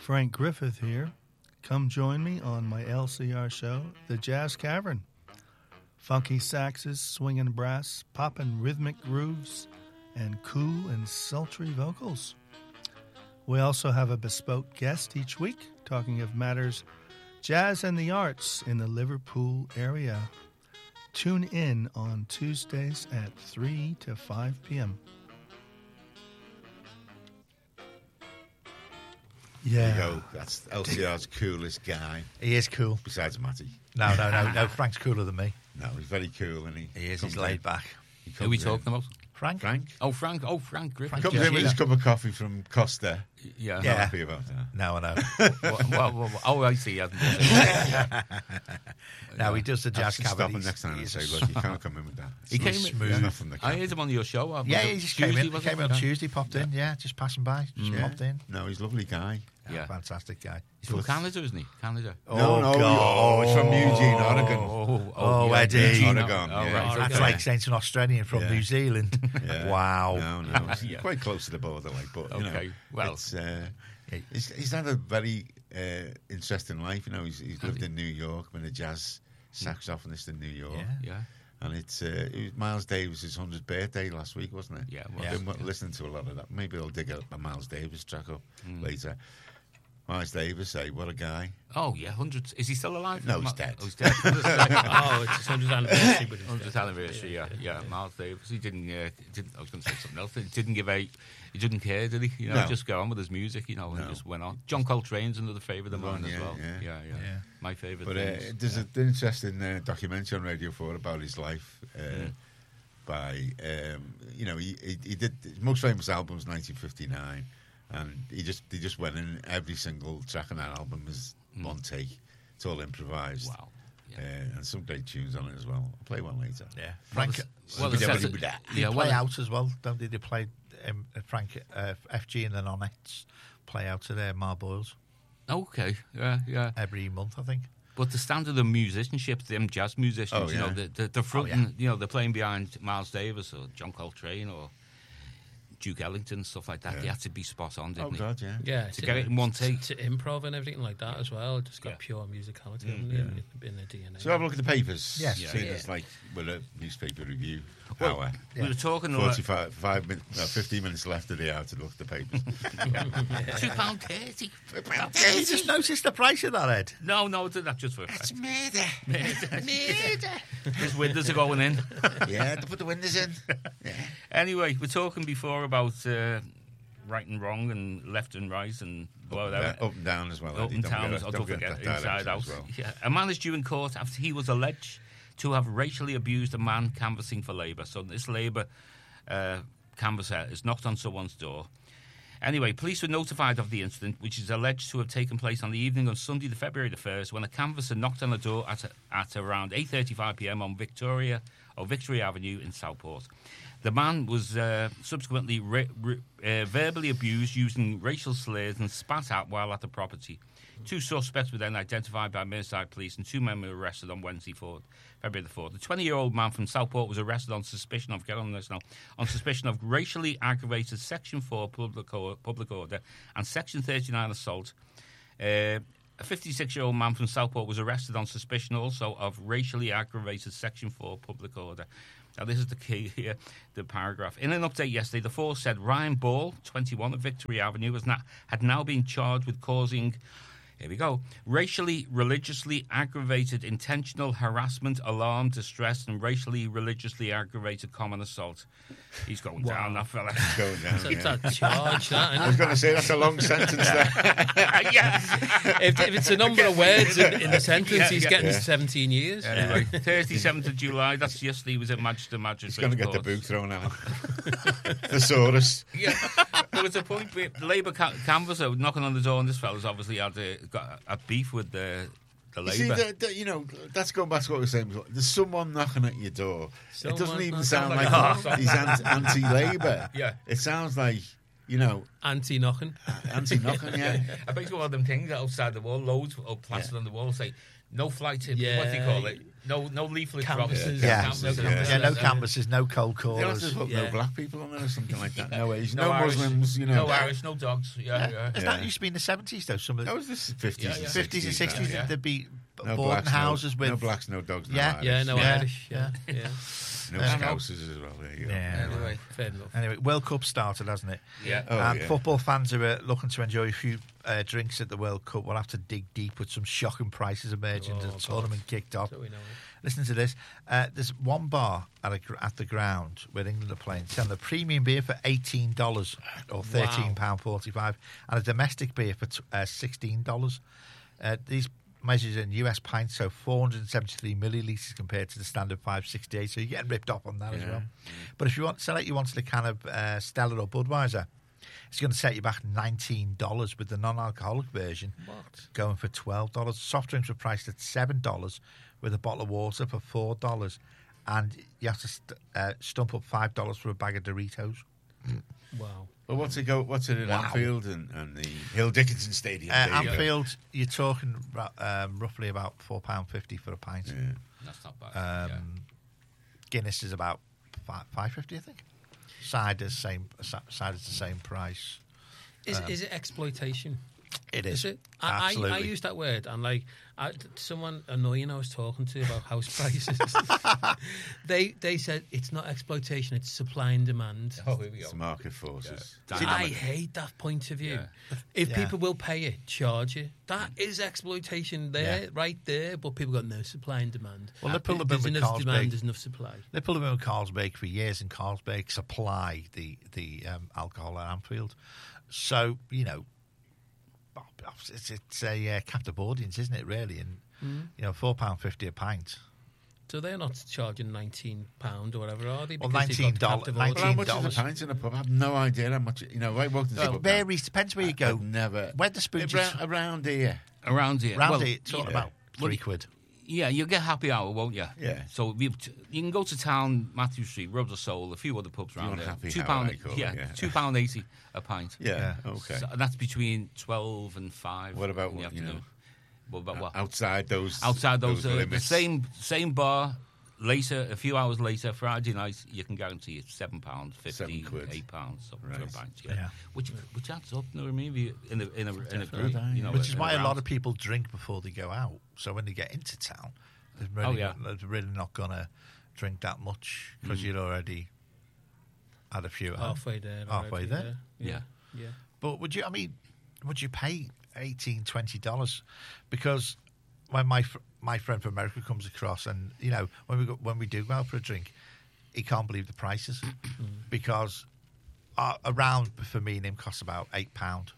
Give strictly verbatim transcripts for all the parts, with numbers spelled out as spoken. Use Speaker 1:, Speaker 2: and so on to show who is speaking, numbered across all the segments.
Speaker 1: Frank Griffith here. Come join me on my L C R show, The Jazz Cavern. Funky saxes, swinging brass, popping rhythmic grooves, and cool and sultry vocals. We also have a bespoke guest each week talking of matters jazz and the arts in the Liverpool area. Tune in on Tuesdays at three to five p.m. Yeah.
Speaker 2: There you go. That's L C R's coolest guy.
Speaker 3: He is cool.
Speaker 2: Besides Matty.
Speaker 3: No, no, no, no. Frank's cooler than me.
Speaker 2: No, he's very cool, and he.
Speaker 3: He is.
Speaker 2: comes
Speaker 3: He's laid
Speaker 2: in-
Speaker 3: back.
Speaker 2: he
Speaker 4: Who are we
Speaker 2: comes in-
Speaker 4: talking about?
Speaker 3: Frank?
Speaker 2: Frank.
Speaker 4: Oh, Frank. Oh, Frank Griffin.
Speaker 3: Frank
Speaker 2: Comes in with
Speaker 3: Yeah.
Speaker 2: his cup of coffee from Costa.
Speaker 4: Yeah.
Speaker 2: Not
Speaker 3: Yeah.
Speaker 2: happy about that.
Speaker 3: No, I know.
Speaker 4: Well, well, well, oh, I see. He hasn't done it.
Speaker 3: No, he does the
Speaker 2: I
Speaker 3: jazz
Speaker 2: should stop
Speaker 3: cavern.
Speaker 2: him next time and
Speaker 3: He's
Speaker 2: say,
Speaker 3: a
Speaker 2: look, you can't come in with that.
Speaker 4: He came
Speaker 2: It's
Speaker 3: smooth.
Speaker 2: enough from the
Speaker 4: I
Speaker 2: cat.
Speaker 4: heard him on your show. uh,
Speaker 3: Yeah,
Speaker 4: was
Speaker 3: he
Speaker 4: it
Speaker 3: just came
Speaker 4: Tuesday,
Speaker 3: in.
Speaker 4: was
Speaker 3: Came
Speaker 4: it?
Speaker 3: in on
Speaker 4: Yeah.
Speaker 3: Tuesday, popped in. Yeah, just passing by. Just
Speaker 4: Mm.
Speaker 3: popped in.
Speaker 2: No, he's a lovely guy.
Speaker 4: Yeah.
Speaker 3: Fantastic guy.
Speaker 4: He's from Canada, isn't he? Canada.
Speaker 2: No, no, oh, it's from Eugene, Oregon.
Speaker 4: Oh,
Speaker 3: Oh,
Speaker 4: yeah.
Speaker 3: Eddie.
Speaker 4: Eugene,
Speaker 2: Oregon,
Speaker 4: oh,
Speaker 2: yeah.
Speaker 4: right,
Speaker 3: That's
Speaker 4: okay.
Speaker 3: like saying to an Australian from
Speaker 2: Yeah.
Speaker 3: New Zealand.
Speaker 2: Yeah.
Speaker 3: Wow.
Speaker 2: No, no, it's
Speaker 4: Yeah.
Speaker 2: quite close to the border, like, but you
Speaker 4: Okay,
Speaker 2: know,
Speaker 4: well.
Speaker 2: it's, uh, he's, he's had a very uh, interesting life. You know, he's, he's lived in New York, been a jazz saxophonist in New York,
Speaker 3: Yeah.
Speaker 4: Yeah.
Speaker 2: and it's uh, it was Miles Davis' hundredth birthday last week, wasn't it?
Speaker 4: Yeah, it
Speaker 2: I've
Speaker 4: was.
Speaker 2: been listening to a lot of that. Maybe I'll dig up a Miles Davis track up later. Miles Davis, hey, what a guy!
Speaker 4: Oh, yeah. Hundreds. Is he still alive?
Speaker 2: No, he's dead.
Speaker 4: Oh, he's dead.
Speaker 5: Oh, it's his hundredth anniversary. But it's
Speaker 4: hundredth anniversary, yeah, yeah. Miles Davis. He didn't. Uh, didn't. I was going to say something else. He didn't give a. He didn't care, did he? You know,
Speaker 2: No.
Speaker 4: just go on with his music. You know, and
Speaker 2: No.
Speaker 4: just went on. John Coltrane's another favourite of mine
Speaker 2: One,
Speaker 4: as
Speaker 2: yeah,
Speaker 4: well.
Speaker 2: yeah.
Speaker 4: Yeah, yeah.
Speaker 3: Yeah.
Speaker 4: My favourite.
Speaker 2: But uh,
Speaker 4: things.
Speaker 2: there's an interesting uh, documentary on Radio Four about his life. Uh,
Speaker 4: Mm.
Speaker 2: By um, you know, he, he he did his most famous album was nineteen fifty-nine, and he just he just went in every single track on that album is one take. It's all improvised.
Speaker 4: Wow.
Speaker 2: Uh, and some great tunes on it as well. I'll play one later.
Speaker 3: Yeah. Frank,
Speaker 4: well,
Speaker 3: they
Speaker 4: the
Speaker 3: play
Speaker 4: sense-
Speaker 3: they
Speaker 4: yeah,
Speaker 3: play
Speaker 4: well,
Speaker 3: out as well, don't they? They play um, Frank, uh, F G and the Nonettes play out to their Marboils
Speaker 4: Okay. Yeah, yeah.
Speaker 3: every month, I think.
Speaker 4: But the standard of musicianship, them jazz musicians,
Speaker 2: Oh,
Speaker 4: you know,
Speaker 2: yeah.
Speaker 4: the the, the front,
Speaker 3: Oh, yeah.
Speaker 4: you know, they're playing behind Miles Davis or John Coltrane or Duke Ellington, stuff like that.
Speaker 2: Yeah.
Speaker 4: They had to be spot on, didn't
Speaker 2: Oh
Speaker 4: they?
Speaker 2: God, yeah.
Speaker 5: yeah,
Speaker 4: To get it in one take.
Speaker 5: to, to improv and everything like that as well. Just got
Speaker 4: Yeah.
Speaker 5: pure musicality in, in, in the D N A.
Speaker 2: So have a look at the papers.
Speaker 3: Yes.
Speaker 2: Seeing
Speaker 5: Yeah.
Speaker 2: as like we're a newspaper review
Speaker 4: Well,
Speaker 2: hour.
Speaker 4: We were talking about
Speaker 2: Forty-five, five minutes, no, fifteen minutes left of the hour to look at the papers.
Speaker 4: two pound thirty.
Speaker 3: You just noticed the price of that, Ed.
Speaker 4: No, no, that's just for a
Speaker 2: It's
Speaker 4: fact.
Speaker 2: murder.
Speaker 4: His windows are going in.
Speaker 2: Yeah, to put the windows in. Yeah.
Speaker 4: Anyway, we're talking before about uh, right and wrong and left and right and whatever.
Speaker 2: Up and down as well.
Speaker 4: Up
Speaker 2: Eddie.
Speaker 4: and
Speaker 2: Don't
Speaker 4: down,
Speaker 2: forget-
Speaker 4: oh,
Speaker 2: don't
Speaker 4: don't forget,
Speaker 2: that direction
Speaker 4: inside out.
Speaker 2: as well.
Speaker 4: Yeah. A man is due in court after he was alleged to have racially abused a man canvassing for Labour. So this Labour uh, canvasser has knocked on someone's door. Anyway, police were notified of the incident, which is alleged to have taken place on the evening of Sunday, the February the first, when a canvasser knocked on the door at, a, at around eight thirty-five p.m. on Victoria or Victory Avenue in Southport. The man was uh, subsequently re- re- uh, verbally abused using racial slurs and spat at while at the property. Two suspects were then identified by Merseyside police and two men were arrested on Wednesday, fourth, February the fourth. The twenty-year-old man from Southport was arrested on suspicion of, get on this now, on suspicion of racially aggravated Section four public, or, public order and Section thirty-nine assault. Uh, a fifty-six-year-old man from Southport was arrested on suspicion also of racially aggravated Section four public order. Now, this is the key here, the paragraph. In an update yesterday, the force said Ryan Ball, twenty-one, of Victory Avenue, was not, had now been charged with causing, here we go, racially, religiously aggravated intentional harassment, alarm, distress, and racially, religiously aggravated common assault. He's going
Speaker 5: Wow.
Speaker 4: down, that fella.
Speaker 2: Going down.
Speaker 5: It's
Speaker 2: yeah.
Speaker 5: a charge, that,
Speaker 2: I
Speaker 5: isn't
Speaker 2: was
Speaker 5: it?
Speaker 2: going to say that's a long sentence there.
Speaker 4: yeah.
Speaker 5: If, if it's a number of words in, in the sentence,
Speaker 4: Yeah,
Speaker 5: he's
Speaker 4: yeah.
Speaker 5: getting
Speaker 2: Yeah.
Speaker 5: seventeen years.
Speaker 4: Anyway, thirty-seventh of July, that's yesterday, he was at Manchester
Speaker 2: He's
Speaker 4: Magistrates
Speaker 2: going to get the
Speaker 4: Court.
Speaker 2: boot thrown at him. Thesaurus.
Speaker 4: Yeah, there was a point where the Labour ca- canvasser knocking on the door, and this fella's obviously had a, got a beef with the, the
Speaker 2: You see,
Speaker 4: Labour.
Speaker 2: the, the, you know, that's going back to what we were saying before. There's someone knocking at your door.
Speaker 5: Someone
Speaker 2: it doesn't even
Speaker 5: knocking
Speaker 2: sound
Speaker 5: like
Speaker 2: like,
Speaker 5: a-
Speaker 2: he's anti- anti-Labour.
Speaker 4: Yeah.
Speaker 2: It sounds like, you know,
Speaker 5: Anti-knocking.
Speaker 2: anti-knocking, yeah.
Speaker 4: I bet you one of them things outside the wall, loads of plastered
Speaker 2: Yeah.
Speaker 4: on the wall, say, No flight tip.
Speaker 5: Yeah.
Speaker 4: What do you call it? No, no leaflet
Speaker 5: Canvases.
Speaker 3: Yeah.
Speaker 4: No
Speaker 3: Canvases,
Speaker 4: canvases.
Speaker 2: yeah.
Speaker 3: Yeah, no
Speaker 5: Yeah.
Speaker 3: canvases, no cold
Speaker 2: They'll have
Speaker 3: callers.
Speaker 2: to put
Speaker 5: Yeah.
Speaker 2: no black people on there or something like that. No Asians,
Speaker 4: No,
Speaker 2: no,
Speaker 4: Irish,
Speaker 2: Muslims, you know.
Speaker 4: No Irish, no dogs. Yeah, yeah.
Speaker 3: Isn't that used to be in the seventies though? Some of
Speaker 2: That
Speaker 3: the
Speaker 2: was the fifties
Speaker 4: Yeah,
Speaker 2: and
Speaker 4: yeah.
Speaker 3: fifties and sixties,
Speaker 4: yeah.
Speaker 3: there'd be
Speaker 2: No
Speaker 3: boarding
Speaker 2: blacks,
Speaker 3: houses
Speaker 2: no,
Speaker 3: with
Speaker 2: no blacks, no dogs, no
Speaker 3: Yeah.
Speaker 2: Irish.
Speaker 5: Yeah, no
Speaker 3: Yeah.
Speaker 5: Irish. Yeah, yeah.
Speaker 2: No
Speaker 3: Yeah.
Speaker 2: Scousers as well. There you go.
Speaker 3: Yeah.
Speaker 5: Anyway, fair enough.
Speaker 3: Anyway, World Cup started, hasn't it?
Speaker 4: Yeah.
Speaker 2: Oh,
Speaker 3: and
Speaker 2: yeah.
Speaker 3: football fans who are looking to enjoy a few uh, drinks at the World Cup will have to dig deep with some shocking prices emerging
Speaker 5: Oh,
Speaker 3: as the
Speaker 5: God.
Speaker 3: tournament kicked off.
Speaker 5: So we know.
Speaker 3: Listen to this. Uh, there's one bar at, a, gr- at the ground where England are playing selling a premium beer for eighteen dollars or thirteen pounds forty-five and a domestic beer for t- uh, sixteen dollars. Uh, these measures in U S pints, so four hundred seventy-three millilitres compared to the standard five sixty-eight, so you're getting ripped off on that as
Speaker 2: Yeah.
Speaker 3: well. But if you want, select you wanted a can of uh, Stella or Budweiser, it's going to set you back nineteen dollars with the non-alcoholic version
Speaker 5: What?
Speaker 3: going for twelve dollars. Soft drinks were priced at seven dollars with a bottle of water for four dollars. And you have to st- uh, stump up five dollars for a bag of Doritos.
Speaker 5: Wow.
Speaker 2: Well, what's it go? What's it at
Speaker 3: Wow.
Speaker 2: Anfield and, and the Hill Dickinson Stadium?
Speaker 3: Uh,
Speaker 2: There you go.
Speaker 3: Anfield, you're talking ra- um, roughly about four pounds fifty for a pint.
Speaker 2: Yeah.
Speaker 4: That's not bad.
Speaker 3: Um,
Speaker 4: yeah.
Speaker 3: Guinness is about five five fifty, I think. Cider's same. Cider's the same price.
Speaker 5: Is is it exploitation?
Speaker 3: It
Speaker 5: Is
Speaker 3: is.
Speaker 5: it? I, I, I
Speaker 3: Absolutely.
Speaker 5: use that word, and like I, someone annoying I was talking to about house prices, they they said it's not exploitation; it's supply and demand.
Speaker 4: Oh, here we go.
Speaker 2: It's market forces.
Speaker 4: Yeah.
Speaker 5: I
Speaker 4: Dynamic.
Speaker 5: hate that point of view.
Speaker 4: Yeah.
Speaker 5: If
Speaker 3: Yeah.
Speaker 5: people will pay it, charge it. That is exploitation there,
Speaker 3: Yeah.
Speaker 5: right there. But people got no supply and demand.
Speaker 3: Well, Liverpool have been
Speaker 5: There's
Speaker 3: with
Speaker 5: enough demand,
Speaker 3: Carlsberg.
Speaker 5: there's enough supply.
Speaker 3: Liverpool have been with Carlsberg for years, and Carlsberg supply the the um, alcohol at Anfield. So you know, it's, it's a uh, captive audience, isn't it? Really, and you know, four pound fifty a pint.
Speaker 5: So they're not charging nineteen pound or whatever, are they?
Speaker 3: Well,
Speaker 5: Because they've got
Speaker 3: $19
Speaker 5: captive
Speaker 2: Well,
Speaker 5: audience.
Speaker 2: how much
Speaker 3: dollars.
Speaker 2: is a pint in a pub? I have no idea how much. You know, I walked into
Speaker 3: It
Speaker 2: the pub.
Speaker 3: varies. Depends where you go.
Speaker 2: I've never.
Speaker 3: Wetherspoons
Speaker 2: around, around here.
Speaker 4: Around here.
Speaker 3: round
Speaker 4: well,
Speaker 3: it, it's all
Speaker 2: yeah.
Speaker 3: about
Speaker 4: Well,
Speaker 3: three quid.
Speaker 4: Yeah, you'll get happy hour, won't you?
Speaker 2: Yeah.
Speaker 4: So you, you can go to town, Matthew Street, Rubs of Soul, a few other pubs
Speaker 2: You
Speaker 4: around
Speaker 2: want
Speaker 4: there.
Speaker 2: happy
Speaker 4: two
Speaker 2: hour,
Speaker 4: pound,
Speaker 2: I call it,
Speaker 4: yeah,
Speaker 2: yeah.
Speaker 4: two pound eighty a pint.
Speaker 2: Yeah.
Speaker 3: Yeah.
Speaker 2: Okay.
Speaker 4: So that's between twelve and five.
Speaker 2: What about
Speaker 4: in the
Speaker 2: what, you
Speaker 4: afternoon.
Speaker 2: know,
Speaker 4: What about what?
Speaker 2: outside those.
Speaker 4: Outside those, uh, the
Speaker 2: limits?
Speaker 4: same same bar. Later, a few hours later, Friday night, you can guarantee it's seven pounds fifty,
Speaker 2: Seven quid.
Speaker 4: eight pounds something for
Speaker 2: Right.
Speaker 4: a pint. Yeah,
Speaker 3: Yeah.
Speaker 4: which which adds up. You know what I mean? If you- In a in a, in a
Speaker 2: Definitely.
Speaker 4: group, you know,
Speaker 3: Which is
Speaker 4: in
Speaker 3: why a
Speaker 4: round.
Speaker 3: lot of people drink before they go out. So when they get into town, they're really,
Speaker 4: Oh, yeah.
Speaker 3: not, they're really not going to drink that much because you'd already had a few at home.
Speaker 5: halfway there.
Speaker 3: Halfway
Speaker 5: already,
Speaker 3: there.
Speaker 5: Yeah.
Speaker 4: Yeah.
Speaker 5: Yeah.
Speaker 3: But would you? I mean, would you pay eighteen, twenty dollars? Because when my fr- my friend from America comes across, and you know, when we go, when we do go out for a drink, he can't believe the prices because uh, a round for me and him costs about eight pound,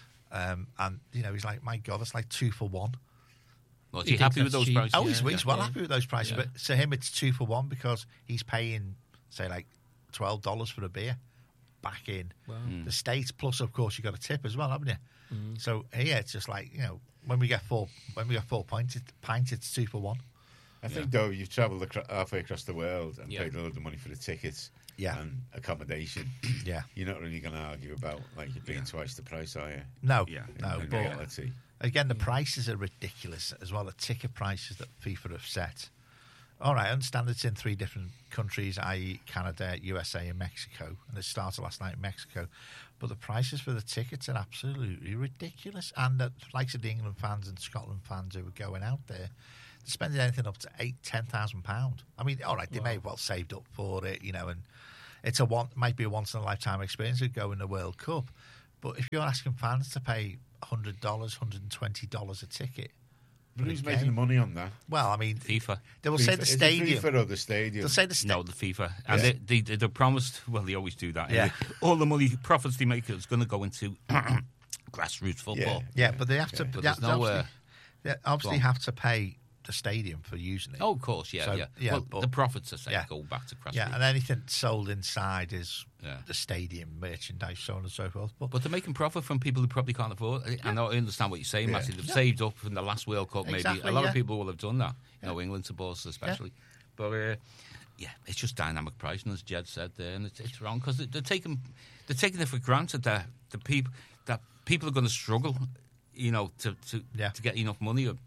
Speaker 3: um, and you know, he's like, my God, that's like two for one.
Speaker 4: Well, is
Speaker 5: He
Speaker 4: he
Speaker 5: thinks
Speaker 4: happy with
Speaker 5: that's
Speaker 4: those
Speaker 5: cheap.
Speaker 4: prices?
Speaker 3: Oh, he's,
Speaker 5: Yeah,
Speaker 3: he's
Speaker 5: yeah,
Speaker 3: well
Speaker 5: yeah.
Speaker 3: happy with those prices,
Speaker 4: Yeah.
Speaker 3: but to him it's two for one because he's paying, say, like twelve dollars for a beer back in
Speaker 5: Wow.
Speaker 3: the States. Plus, of course, you got a tip as well, haven't you? So here it's just like, you know, when we get four when we get four pints, it, pints it's two for one.
Speaker 2: I think though you've travelled acro- halfway across the world and
Speaker 4: Yeah.
Speaker 2: paid a load of money for the tickets
Speaker 3: Yeah.
Speaker 2: and accommodation.
Speaker 3: Yeah.
Speaker 2: You're not really going to argue about like you're paying twice the price, are you?
Speaker 3: No,
Speaker 4: Yeah.
Speaker 3: no,
Speaker 2: In
Speaker 3: but
Speaker 2: reality.
Speaker 3: again, the prices are ridiculous as well. The ticket prices that FIFA have set. All right, I understand it's in three different countries, that is, Canada, U S A, and Mexico, and it started last night in Mexico. But the prices for the tickets are absolutely ridiculous. And the likes of the England fans and Scotland fans who are going out there, they're spending anything up to eight, ten thousand pound. I mean, all right, they may have well saved up for it, you know, and it's a one might be a once in a lifetime experience to go in the World Cup. But if you're asking fans to pay hundred dollars, hundred and twenty dollars a ticket,
Speaker 2: But who's
Speaker 3: Okay.
Speaker 2: making the money on that?
Speaker 3: well, I mean,
Speaker 4: FIFA.
Speaker 3: they will
Speaker 2: FIFA-
Speaker 3: say the
Speaker 2: is it
Speaker 3: stadium.
Speaker 2: FIFA or the stadium?
Speaker 3: They'll say the stadium.
Speaker 4: No, the FIFA. And
Speaker 2: Yeah.
Speaker 4: they, they, they promised, well, they always do that.
Speaker 3: Yeah.
Speaker 4: anyway. All the money, profits they make is going to go into grassroots football.
Speaker 3: Yeah, but they have to.
Speaker 4: But
Speaker 3: they,
Speaker 4: there's
Speaker 3: they
Speaker 4: no,
Speaker 3: obviously,
Speaker 4: uh,
Speaker 3: they obviously
Speaker 4: go on.
Speaker 3: have to pay the stadium for using it.
Speaker 4: Oh, of course, yeah,
Speaker 3: So,
Speaker 4: yeah.
Speaker 3: yeah,
Speaker 4: well,
Speaker 3: but-
Speaker 4: the profits are saying
Speaker 3: yeah.
Speaker 4: go back to grassroots.
Speaker 3: yeah, and anything sold inside is
Speaker 4: Yeah.
Speaker 3: the stadium merchandise, so on and so forth. But,
Speaker 4: But they're making profit from people who probably can't afford it. I know, I understand what you're saying,
Speaker 2: Yeah.
Speaker 4: Matthew. They've saved up from the last World Cup, maybe.
Speaker 3: Exactly,
Speaker 4: a lot
Speaker 3: yeah.
Speaker 4: of people will have done that. You know, England supporters especially. But, uh, yeah, it's just dynamic pricing, as Jed said there, and it's, it's wrong because they're taking they're taking it for granted that the people that people are going to struggle, you know, to to,
Speaker 3: Yeah.
Speaker 4: to get enough money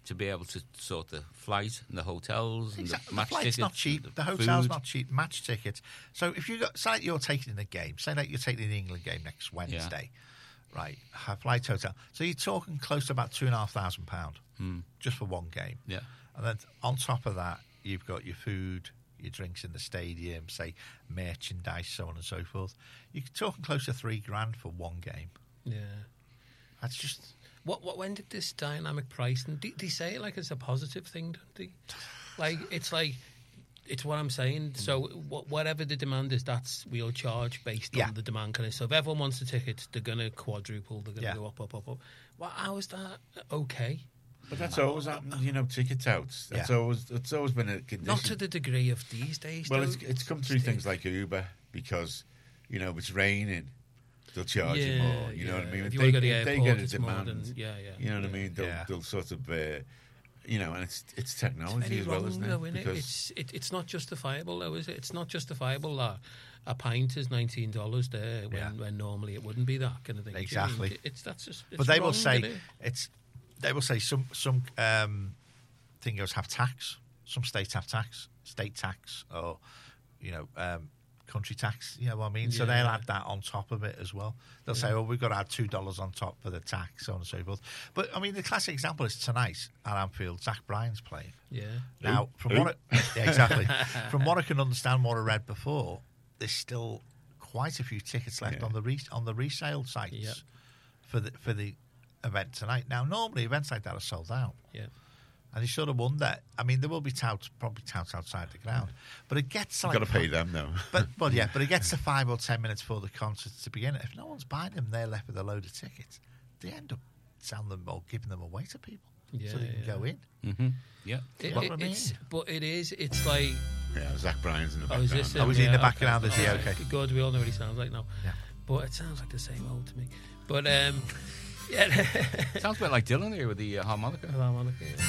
Speaker 4: to be able to sort the flight and the hotels and
Speaker 3: Exactly.
Speaker 4: the
Speaker 3: The
Speaker 4: match
Speaker 3: flight's
Speaker 4: tickets.
Speaker 3: not cheap.
Speaker 4: and
Speaker 3: The hotel's
Speaker 4: food.
Speaker 3: not cheap. Match tickets. So if you got, say like you're taking the game, say like you're taking the England game next Wednesday, right? Have flight hotel. So you're talking close to about two and a half thousand pound just for one game.
Speaker 4: Yeah.
Speaker 3: And then on top of that, you've got your food, your drinks in the stadium, say merchandise, so on and so forth. You're talking close to three grand for one game.
Speaker 5: Yeah.
Speaker 3: That's just
Speaker 5: What, what? When did this dynamic pricing? Do, do they say it like it's a positive thing? Don't they? Like it's like it's what I'm saying. So wh- whatever the demand is, that's we'll charge based
Speaker 3: Yeah.
Speaker 5: on the demand. Kind of. So if everyone wants the tickets, they're going to quadruple. They're going to
Speaker 3: Yeah.
Speaker 5: go up, up, up, up. Well, how is that okay?
Speaker 2: But that's always happened, you know, ticket outs. That's
Speaker 3: Yeah.
Speaker 2: always it's always been a condition.
Speaker 5: Not to the degree of these days.
Speaker 2: well,
Speaker 5: though.
Speaker 2: it's it's come through things like Uber because, you know, if it's raining, they'll charge you
Speaker 5: Yeah,
Speaker 2: more. You know what I
Speaker 5: yeah.
Speaker 2: mean?
Speaker 5: If
Speaker 2: If
Speaker 5: you
Speaker 2: they,
Speaker 5: wanna go to the
Speaker 2: if they
Speaker 5: airport,
Speaker 2: get a
Speaker 5: it's more
Speaker 2: demand,
Speaker 5: than- yeah, yeah,
Speaker 2: you know what I
Speaker 5: yeah.
Speaker 2: mean? They'll,
Speaker 3: Yeah.
Speaker 2: they'll sort of, uh, you know, and it's it's
Speaker 5: It's
Speaker 2: technology
Speaker 5: very
Speaker 2: as well,
Speaker 5: wrong,
Speaker 2: isn't it?
Speaker 5: though, isn't it?
Speaker 2: Because
Speaker 5: It's it, it's not justifiable, though, is it? It's not justifiable that a pint is nineteen dollars there when,
Speaker 3: Yeah.
Speaker 5: when normally it wouldn't be that kind of thing. Do you know what I mean?
Speaker 3: Exactly.
Speaker 5: It's that's just. It's
Speaker 3: but they will
Speaker 5: wrong,
Speaker 3: say
Speaker 5: isn't it?
Speaker 3: it's. They will say some some um, thingos have tax. Some states have tax, state tax, or you know, um, country tax. You know what I mean? So
Speaker 5: Yeah.
Speaker 3: they'll add that on top of it as well. They'll say, "Well, we've got to add two dollars on top for the tax, so on and so forth." But I mean, the classic example is tonight at Anfield. Zach Bryan's playing.
Speaker 5: Yeah.
Speaker 3: Now, from
Speaker 2: Who?
Speaker 3: what I, yeah, exactly, from what I can understand, what I read before, there's still quite a few tickets left
Speaker 2: Yeah.
Speaker 3: on the re- on the resale sites
Speaker 5: Yeah.
Speaker 3: for the for the event tonight. Now, normally events like that are sold out,
Speaker 5: Yeah.
Speaker 3: and you sort of wonder. I mean, there will be touts, probably touts outside the ground, but it gets
Speaker 2: you've
Speaker 3: like
Speaker 2: got to pay them though.
Speaker 3: But well, yeah, but it gets to five or ten minutes before the concert to begin. If no one's buying them, they're left with a load of tickets. They end up selling them or giving them away to people
Speaker 5: Yeah,
Speaker 3: so they can
Speaker 5: yeah.
Speaker 3: go in.
Speaker 4: Mm-hmm. Yeah.
Speaker 5: It,
Speaker 3: What
Speaker 5: it-
Speaker 3: I mean.
Speaker 5: it's, but it is. It's like.
Speaker 2: Yeah, Zach Bryan's in the
Speaker 5: Oh,
Speaker 2: background.
Speaker 5: is this?
Speaker 3: Oh,
Speaker 5: him?
Speaker 3: is he in the
Speaker 5: Yeah,
Speaker 3: background? Is he
Speaker 5: All right.
Speaker 3: okay?
Speaker 5: Good. We all know what he sounds like now.
Speaker 3: Yeah.
Speaker 5: But it sounds like the same old to me. But um, yeah.
Speaker 4: Sounds a bit like Dylan here with the uh, harmonica.
Speaker 5: Harmonica, yeah.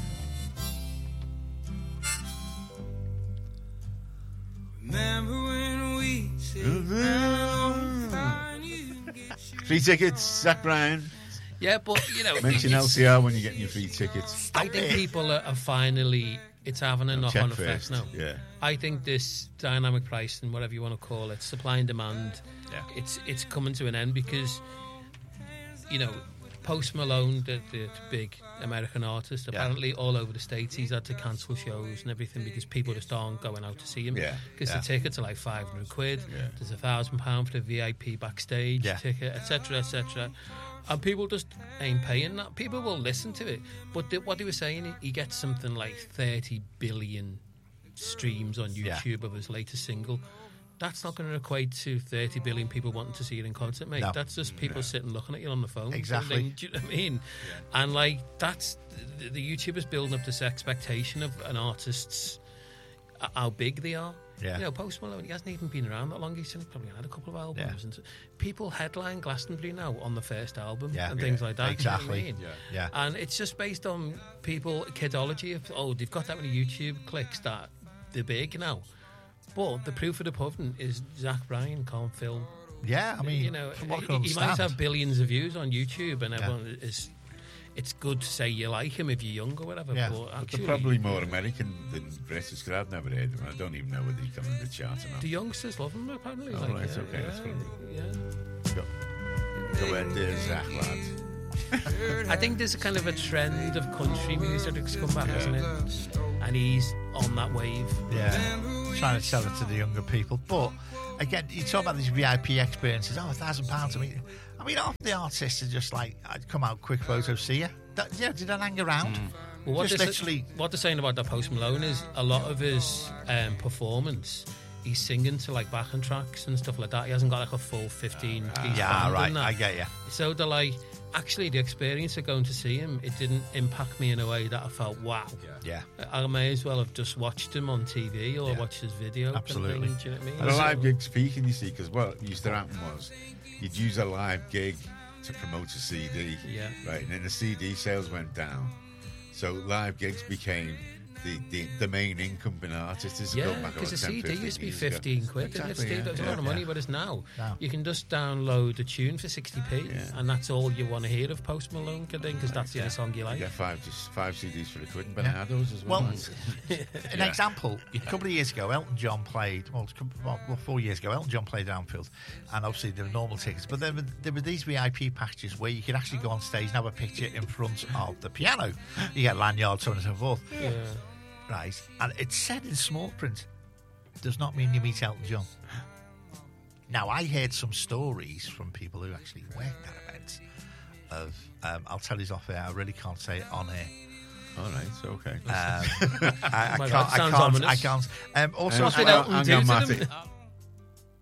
Speaker 6: Remember when we said, "I'm fine, you can get your
Speaker 2: Free tickets, Zach Bryan.
Speaker 5: Yeah, but you know,
Speaker 2: Mention
Speaker 5: it's-
Speaker 2: L C R when you're getting your free tickets.
Speaker 5: I think people are, are finally. It's having a knock-on
Speaker 2: Check
Speaker 5: effect
Speaker 2: first.
Speaker 5: now.
Speaker 2: Yeah.
Speaker 5: I think this dynamic pricing, whatever you want to call it, supply and demand,
Speaker 3: Yeah.
Speaker 5: it's it's coming to an end because, you know, Post Malone, the, the big American artist,
Speaker 3: Yeah.
Speaker 5: apparently all over the States, he's had to cancel shows and everything because people just aren't going out to see him.
Speaker 2: Yeah.
Speaker 5: Because
Speaker 3: Yeah.
Speaker 5: the tickets are like five hundred quid.
Speaker 2: Yeah.
Speaker 5: There's a thousand pound for the V I P backstage
Speaker 3: Yeah.
Speaker 5: ticket, et cetera, et cetera. And people just ain't paying that. People will listen to it. But the, what he was saying, he, he gets something like thirty billion streams on
Speaker 3: Yeah.
Speaker 5: YouTube of his latest single. That's not going to equate to thirty billion people wanting to see it in concert, mate.
Speaker 3: No.
Speaker 5: That's just people sitting looking at you on the phone.
Speaker 3: Exactly.
Speaker 5: Thinking, do you know what I mean? And like that's the, the YouTubers building up this expectation of an artist's uh, how big they are.
Speaker 3: Yeah.
Speaker 5: You know, Post Malone, he hasn't even been around that long. He's probably had a couple of albums.
Speaker 3: Yeah.
Speaker 5: And so- people headline Glastonbury now on the first album
Speaker 3: Yeah.
Speaker 5: and
Speaker 3: Yeah.
Speaker 5: things like that.
Speaker 3: Exactly.
Speaker 5: You know what I mean?
Speaker 3: Yeah.
Speaker 5: And it's just based on people, kidology of, oh, they've got that many YouTube clicks that they're big now. But the proof of the pudding is Zach Bryan can't film.
Speaker 3: Yeah, I mean,
Speaker 5: you know,
Speaker 3: from what I
Speaker 5: he,
Speaker 3: can
Speaker 5: he might
Speaker 3: understand.
Speaker 5: have billions of views on YouTube, and everyone is. It's good to say you like him if you're young or whatever.
Speaker 3: Yeah.
Speaker 5: But
Speaker 2: But
Speaker 5: actually,
Speaker 2: they're probably more American than British because I've never heard of them. I don't even know whether he come in the chart or not.
Speaker 5: the youngsters love him. Apparently,
Speaker 2: Oh,
Speaker 5: like,
Speaker 2: right,
Speaker 5: yeah,
Speaker 2: okay, that's
Speaker 5: yeah,
Speaker 2: fine.
Speaker 5: yeah.
Speaker 2: Go, go ahead there, Zach, lad.
Speaker 5: I think there's a kind of a trend of country music that's come back, hasn't it? And he's on that wave.
Speaker 3: Yeah, trying to sell it to the younger people. But again, you talk about these V I P experiences. Oh, a thousand pounds. I mean, I mean, half the artists are just like, I'd come out, quick photo, see you. That, yeah, did I hang around?
Speaker 5: Well, what
Speaker 3: just
Speaker 5: they're,
Speaker 3: literally.
Speaker 5: what they're saying about that Post Malone is a lot of his um, performance, he's singing to like backing tracks and stuff like that. He hasn't got like a full fifteen piece
Speaker 3: Yeah,
Speaker 5: band
Speaker 3: right.
Speaker 5: and that.
Speaker 3: I get you.
Speaker 5: So they're like, actually, the experience of going to see him, it didn't impact me in a way that I felt, wow.
Speaker 3: Yeah.
Speaker 5: I may as well have just watched him on T V or
Speaker 3: Yeah.
Speaker 5: watched his video. kind of
Speaker 3: Absolutely.
Speaker 5: thing, do you know what I mean?
Speaker 2: And a
Speaker 5: So-
Speaker 2: live gig speaking, you see, because what used to happen was you'd use a live gig to promote a C D,
Speaker 5: Yeah.
Speaker 2: right? And then the C D sales went down. So live gigs became the, the, the main income being artists is
Speaker 5: Yeah,
Speaker 2: going back
Speaker 5: because
Speaker 2: about
Speaker 5: a
Speaker 2: ten,
Speaker 5: C D used to be
Speaker 2: years ago.
Speaker 5: fifteen quid, didn't it,
Speaker 3: Exactly,
Speaker 5: Steve?
Speaker 3: yeah.
Speaker 5: That was a
Speaker 3: Yeah,
Speaker 5: lot of
Speaker 3: yeah.
Speaker 5: money, whereas now
Speaker 3: No.
Speaker 5: you can just download a tune for sixty p,
Speaker 2: Yeah.
Speaker 5: and that's all you want to hear of Post Malone, because that's the only song you
Speaker 2: You
Speaker 5: like.
Speaker 2: get five, just five C Ds for a quid and
Speaker 3: Yeah.
Speaker 2: Benados as well.
Speaker 3: Well, an example, a couple of years ago, Elton John played, well, a couple- well, well, four years ago, Elton John played at Anfield, and obviously there were normal tickets, but there were, there were these V I P packages where you could actually go on stage and have a picture in front of the piano. You get lanyards, so on and so forth.
Speaker 5: Yeah.
Speaker 3: Right, and it's said in small print, does not mean you meet Elton John. Now, I heard some stories from people who actually worked at events of, um, I'll tell you off air, I really can't say it on air.
Speaker 2: All right, so okay.
Speaker 3: Um, I, I
Speaker 5: My
Speaker 3: can't,
Speaker 5: God,
Speaker 3: I
Speaker 5: sounds
Speaker 3: can't,
Speaker 5: ominous.
Speaker 3: I can't. Um, also,
Speaker 5: What did
Speaker 2: hang on,
Speaker 5: Elton
Speaker 2: hang
Speaker 5: do
Speaker 2: on,
Speaker 5: to
Speaker 2: Matty.
Speaker 5: them?